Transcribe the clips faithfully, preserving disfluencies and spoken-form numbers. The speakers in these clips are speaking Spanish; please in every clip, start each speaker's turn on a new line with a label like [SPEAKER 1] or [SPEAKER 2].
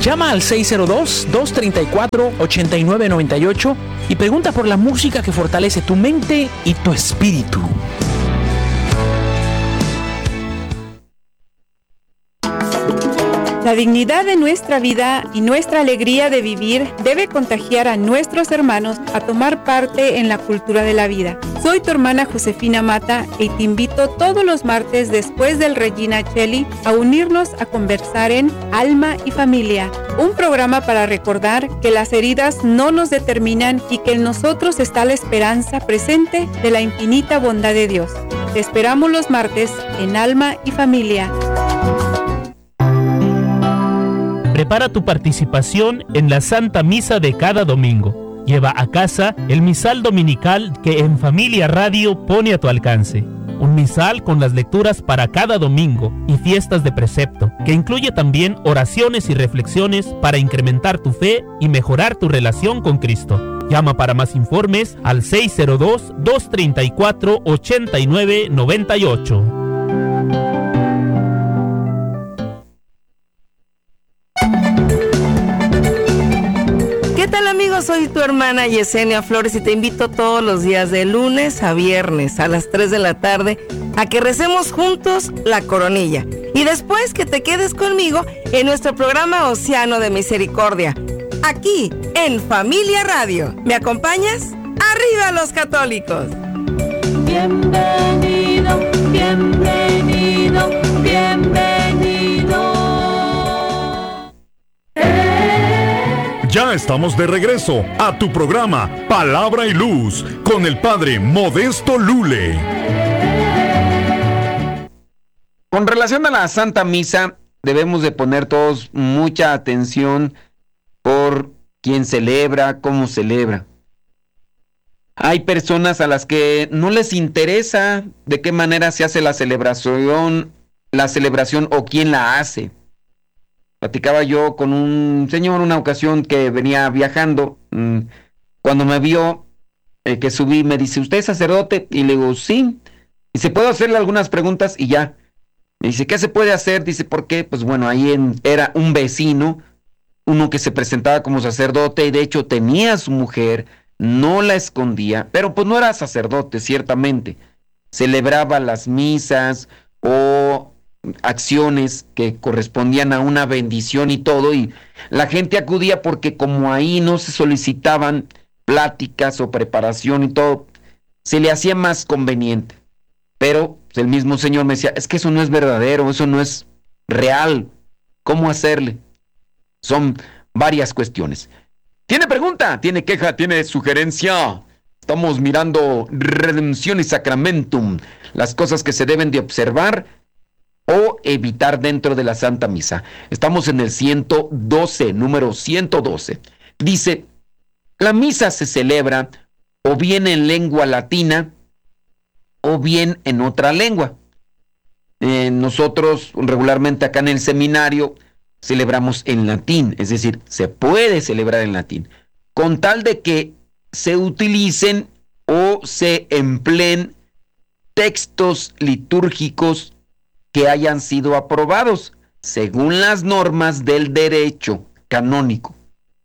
[SPEAKER 1] Llama al seis cero dos, dos tres cuatro, ocho nueve nueve ocho y pregunta por la música que fortalece tu mente y tu espíritu.
[SPEAKER 2] La dignidad de nuestra vida y nuestra alegría de vivir debe contagiar a nuestros hermanos a tomar parte en la cultura de la vida. Soy tu hermana Josefina Mata y te invito todos los martes después del Regina Cheli a unirnos a conversar en Alma y Familia, un programa para recordar que las heridas no nos determinan y que en nosotros está la esperanza presente de la infinita bondad de Dios. Te esperamos los martes en Alma y Familia.
[SPEAKER 3] Prepara tu participación en la Santa Misa de cada domingo. Lleva a casa el misal dominical que En Familia Radio pone a tu alcance. Un misal con las lecturas para cada domingo y fiestas de precepto, que incluye también oraciones y reflexiones para incrementar tu fe y mejorar tu relación con Cristo. Llama para más informes al seis cero dos, dos tres cuatro, ocho nueve nueve ocho.
[SPEAKER 4] ¿Qué tal, amigos? Soy tu hermana Yesenia Flores y te invito todos los días de lunes a viernes a las tres de la tarde a que recemos juntos la coronilla y después que te quedes conmigo en nuestro programa Océano de Misericordia, aquí en Familia Radio. ¿Me acompañas? ¡Arriba los católicos!
[SPEAKER 5] Bienvenido, bienvenido, bienvenido.
[SPEAKER 6] Ya estamos de regreso a tu programa Palabra y Luz con el Padre Modesto Lule.
[SPEAKER 7] Con relación a la Santa Misa, debemos de poner todos mucha atención por quién celebra, cómo celebra. Hay personas a las que no les interesa de qué manera se hace la celebración, la celebración o quién la hace. Platicaba yo con un señor una ocasión que venía viajando. Cuando me vio eh, que subí, me dice, ¿usted es sacerdote? Y le digo, sí. Dice, ¿puedo hacerle algunas preguntas? Y ya. Me dice, ¿qué se puede hacer? Dice, ¿por qué? Pues bueno, ahí en, era un vecino, uno que se presentaba como sacerdote y de hecho tenía a su mujer, no la escondía, pero pues no era sacerdote, ciertamente. Celebraba las misas o acciones que correspondían a una bendición y todo, y la gente acudía porque como ahí no se solicitaban pláticas o preparación y todo, se le hacía más conveniente. Pero el mismo señor me decía, es que eso no es verdadero, eso no es real. ¿Cómo hacerle? Son varias cuestiones. ¿Tiene pregunta? ¿Tiene queja? ¿Tiene sugerencia? Estamos mirando Redención y Sacramentum, las cosas que se deben de observar o evitar dentro de la Santa Misa. Estamos en el ciento doce, número ciento doce. Dice, la misa se celebra o bien en lengua latina o bien en otra lengua. Eh, nosotros regularmente acá en el seminario celebramos en latín, es decir, se puede celebrar en latín, con tal de que se utilicen o se empleen textos litúrgicos que hayan sido aprobados según las normas del derecho canónico,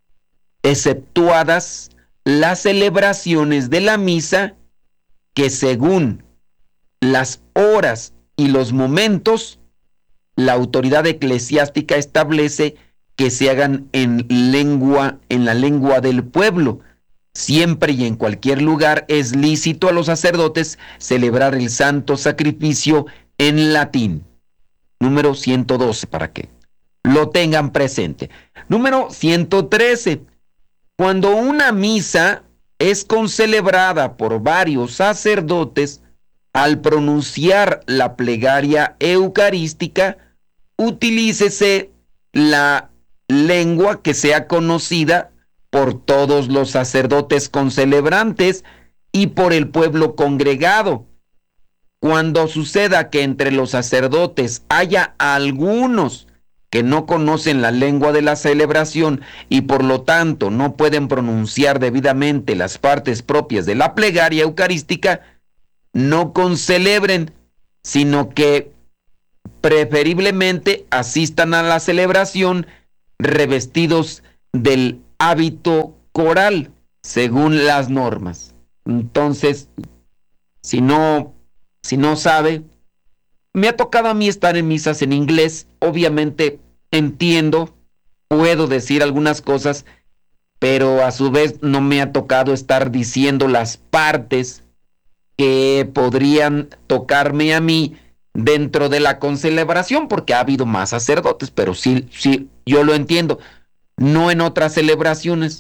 [SPEAKER 7] exceptuadas las celebraciones de la misa que según las horas y los momentos la autoridad eclesiástica establece que se hagan en lengua, en la lengua del pueblo. Siempre y en cualquier lugar es lícito a los sacerdotes celebrar el santo sacrificio en latín. Número ciento doce, para que lo tengan presente. Número ciento trece. Cuando una misa es concelebrada por varios sacerdotes, al pronunciar la plegaria eucarística, utilícese la lengua que sea conocida por todos los sacerdotes concelebrantes y por el pueblo congregado. Cuando suceda que entre los sacerdotes haya algunos que no conocen la lengua de la celebración y por lo tanto no pueden pronunciar debidamente las partes propias de la plegaria eucarística, no concelebren, sino que preferiblemente asistan a la celebración revestidos del hábito coral, según las normas. Entonces, si no, si no sabe, me ha tocado a mí estar en misas en inglés. Obviamente entiendo, puedo decir algunas cosas, pero a su vez no me ha tocado estar diciendo las partes que podrían tocarme a mí dentro de la concelebración, porque ha habido más sacerdotes, pero sí, sí, yo lo entiendo, no en otras celebraciones.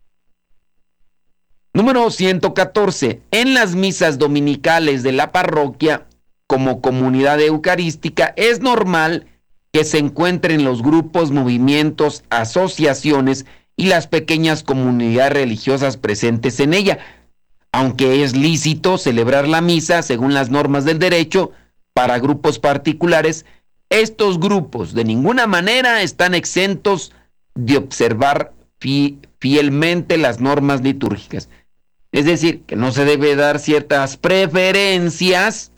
[SPEAKER 7] Número ciento catorce. En las misas dominicales de la parroquia, como comunidad eucarística, es normal que se encuentren los grupos, movimientos, asociaciones y las pequeñas comunidades religiosas presentes en ella. Aunque es lícito celebrar la misa según las normas del derecho para grupos particulares, estos grupos de ninguna manera están exentos de observar fi- fielmente las normas litúrgicas. Es decir, que no se debe dar ciertas preferencias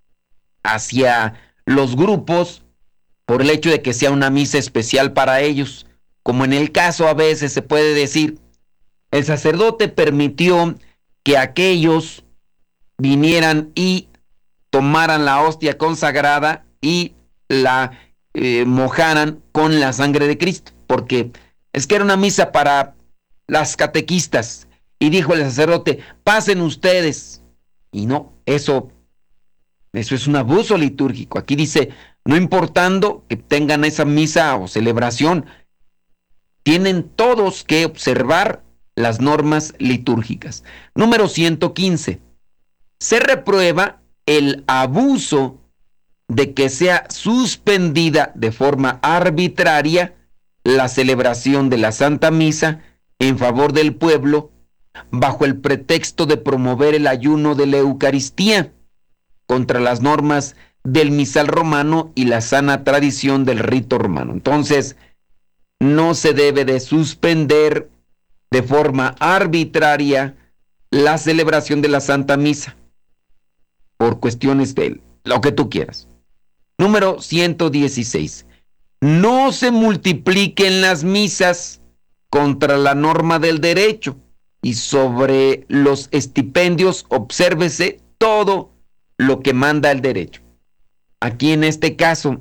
[SPEAKER 7] hacia los grupos por el hecho de que sea una misa especial para ellos. Como en el caso a veces se puede decir, el sacerdote permitió que aquellos vinieran y tomaran la hostia consagrada y la eh, mojaran con la sangre de Cristo, porque es que era una misa para las catequistas, y dijo el sacerdote, pasen ustedes, y no, eso, eso es un abuso litúrgico. Aquí dice, no importando que tengan esa misa o celebración, tienen todos que observar las normas litúrgicas. Número ciento quince. Se reprueba el abuso de que sea suspendida de forma arbitraria la celebración de la Santa Misa en favor del pueblo bajo el pretexto de promover el ayuno de la Eucaristía contra las normas del misal romano y la sana tradición del rito romano. Entonces, no se debe de suspender de forma arbitraria la celebración de la Santa Misa por cuestiones de lo que tú quieras. Número ciento dieciséis. No se multipliquen las misas contra la norma del derecho, y sobre los estipendios obsérvese todo lo que manda el derecho. Aquí en este caso,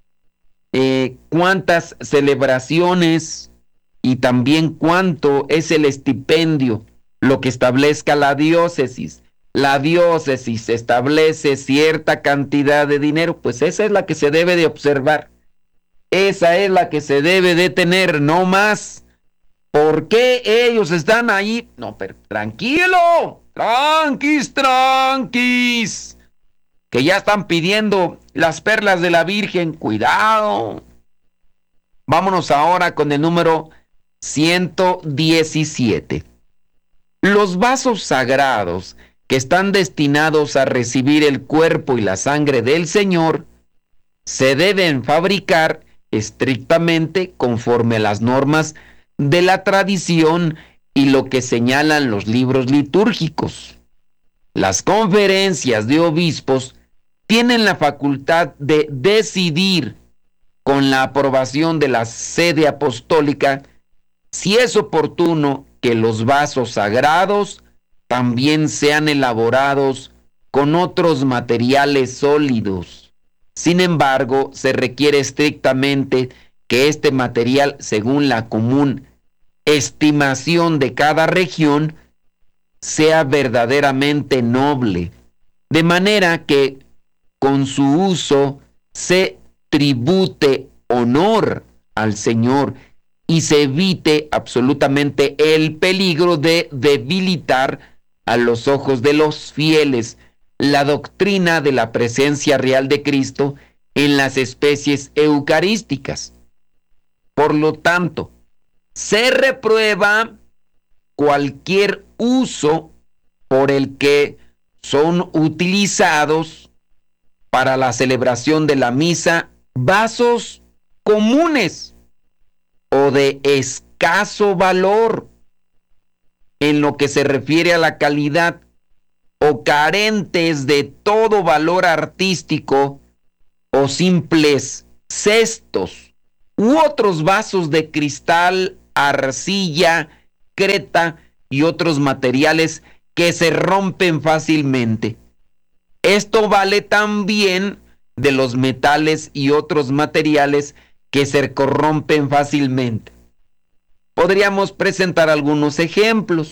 [SPEAKER 7] eh, cuántas celebraciones y también cuánto es el estipendio, lo que establezca la diócesis. La diócesis establece cierta cantidad de dinero, pues esa es la que se debe de observar. Esa es la que se debe de tener, no más. ¿Por qué ellos están ahí? No, pero tranquilo, tranquis, tranquis, que ya están pidiendo las perlas de la Virgen, cuidado. Vámonos ahora con el número ciento diecisiete. Los vasos sagrados que están destinados a recibir el cuerpo y la sangre del Señor se deben fabricar estrictamente conforme a las normas de la tradición y lo que señalan los libros litúrgicos. Las conferencias de obispos tienen la facultad de decidir, con la aprobación de la sede apostólica, si es oportuno que los vasos sagrados también sean elaborados con otros materiales sólidos. Sin embargo, se requiere estrictamente que este material, según la común estimación de cada región, sea verdaderamente noble, de manera que con su uso se tribute honor al Señor y se evite absolutamente el peligro de debilitar a los ojos de los fieles la doctrina de la presencia real de Cristo en las especies eucarísticas. Por lo tanto, se reprueba cualquier uso por el que son utilizados para la celebración de la misa vasos comunes o de escaso valor en lo que se refiere a la calidad, o carentes de todo valor artístico, o simples cestos u otros vasos de cristal, arcilla, creta y otros materiales que se rompen fácilmente. Esto vale también de los metales y otros materiales que se corrompen fácilmente. Podríamos presentar algunos ejemplos.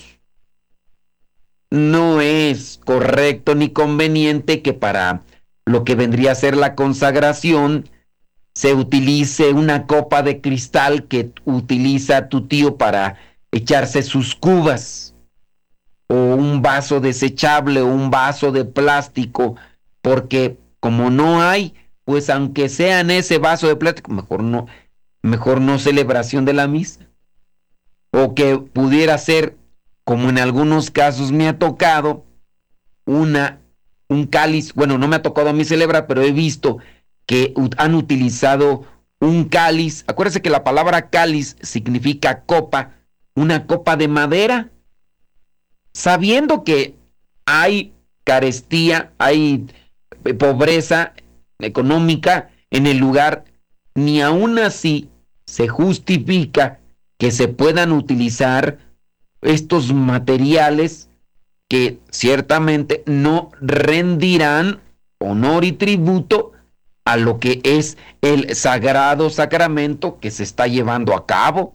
[SPEAKER 7] No es correcto ni conveniente que para lo que vendría a ser la consagración se utilice una copa de cristal que utiliza tu tío para echarse sus cubas, o un vaso desechable o un vaso de plástico, porque como no hay, pues aunque sea en ese vaso de plástico, mejor no, mejor no celebración de la misa. O que pudiera ser, como en algunos casos me ha tocado, una, un cáliz, bueno, no me ha tocado a mí celebrar, pero he visto que han utilizado un cáliz. Acuérdense que la palabra cáliz significa copa, una copa de madera, sabiendo que hay carestía, hay pobreza económica en el lugar, ni aún así se justifica que se puedan utilizar estos materiales que ciertamente no rendirán honor y tributo a lo que es el sagrado sacramento que se está llevando a cabo,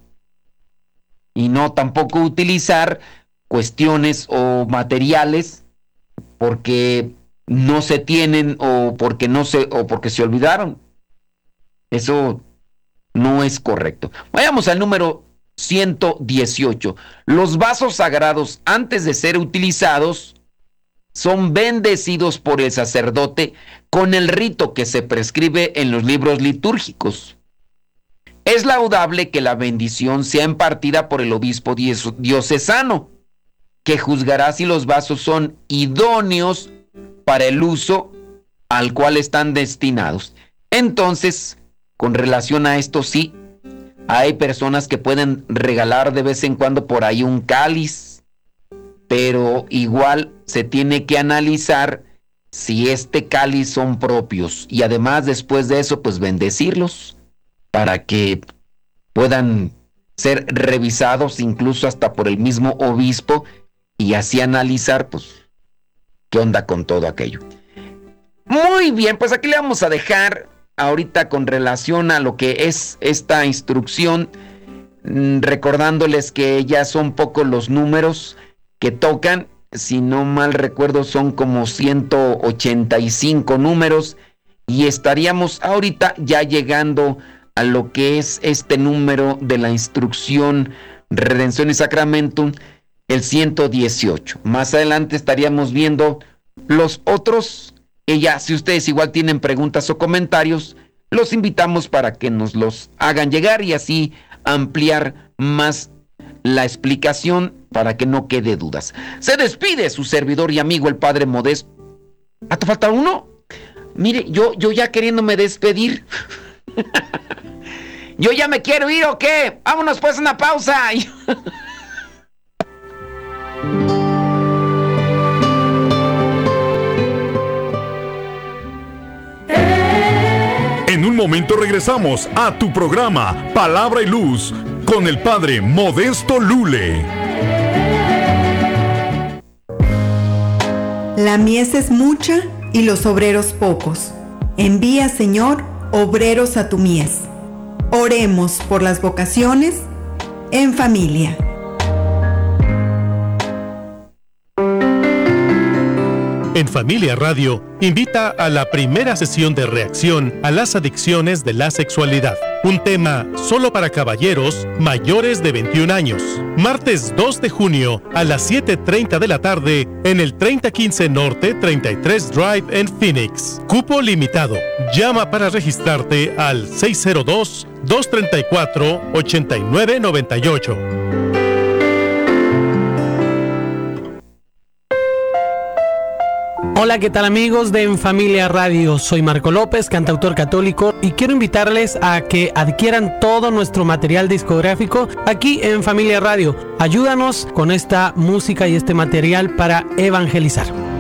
[SPEAKER 7] y no tampoco utilizar cuestiones o materiales porque no se tienen o porque no se o porque se olvidaron. Eso no es correcto. Vayamos al número ciento dieciocho. Los vasos sagrados, antes de ser utilizados, son bendecidos por el sacerdote con el rito que se prescribe en los libros litúrgicos. Es laudable que la bendición sea impartida por el obispo diocesano, que juzgará si los vasos son idóneos para el uso al cual están destinados. Entonces, con relación a esto, sí, hay personas que pueden regalar de vez en cuando por ahí un cáliz, pero igual se tiene que analizar si este cáliz son propios, y además después de eso pues bendecirlos para que puedan ser revisados incluso hasta por el mismo obispo, y así analizar pues qué onda con todo aquello. Muy bien, pues aquí le vamos a dejar ahorita con relación a lo que es esta instrucción, recordándoles que ya son pocos los números que tocan. Si no mal recuerdo, son como ciento ochenta y cinco números, y estaríamos ahorita ya llegando a lo que es este número de la instrucción Redención y Sacramentum, el ciento dieciocho. Más adelante estaríamos viendo los otros, que ya, si ustedes igual tienen preguntas o comentarios, los invitamos para que nos los hagan llegar y así ampliar más la explicación para que no quede dudas. Se despide su servidor y amigo el Padre Modesto. ¿Ah, te falta uno? Mire, yo, yo ya queriéndome despedir. Yo ya me quiero ir, ¿o qué? Vámonos pues a una pausa.
[SPEAKER 6] En un momento regresamos a tu programa Palabra y Luz con el Padre Modesto Lule.
[SPEAKER 8] La mies es mucha y los obreros pocos. Envía, Señor, obreros a tu mies. Oremos por las vocaciones en familia.
[SPEAKER 9] En Familia Radio, invita a la primera sesión de reacción a las adicciones de la sexualidad. Un tema solo para caballeros mayores de veintiún años. Martes dos de junio a las siete treinta de la tarde en el treinta quince Norte treinta y tres Drive en Phoenix. Cupo limitado. Llama para registrarte al seis cero dos, dos tres cuatro, ocho nueve nueve ocho.
[SPEAKER 10] Hola, ¿qué tal amigos de En Familia Radio? Soy Marco López, cantautor católico, y quiero invitarles a que adquieran todo nuestro material discográfico aquí en Familia Radio. Ayúdanos con esta música y este material para evangelizar.